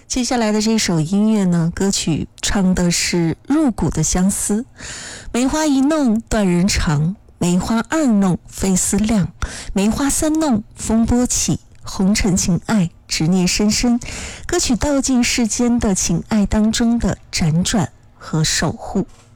接下来的这首音乐呢，歌曲唱的是入骨的相思。梅花一弄断人肠，梅花二弄飞丝亮，梅花三弄风波起，红尘情爱执念深深。歌曲道尽世间的情爱当中的辗转和守护。